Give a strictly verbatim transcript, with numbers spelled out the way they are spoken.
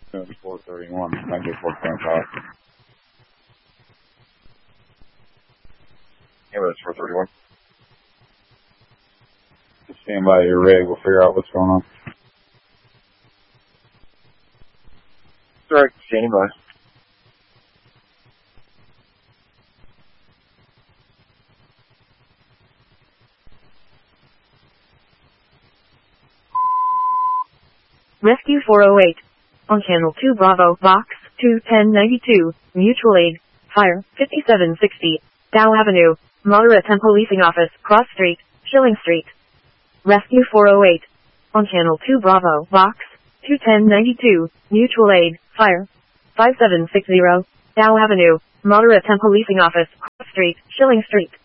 four thirty-one, ninety-four point five. Yeah, that's four thirty-one. Just stand by your rig. We'll figure out what's going on. Alright, standing by. Rescue four oh eight. On Channel two Bravo, Box two ten ninety-two, Mutual Aid, Fire, fifty-seven sixty, Dow Avenue, Moderate and Policing Office, Cross Street, Schilling Street. Rescue four oh eight. On Channel two Bravo, Box two ten ninety-two, Mutual Aid, Fire, five seven six zero, Dow Avenue, Moderate and Policing Office, Cross Street, Schilling Street.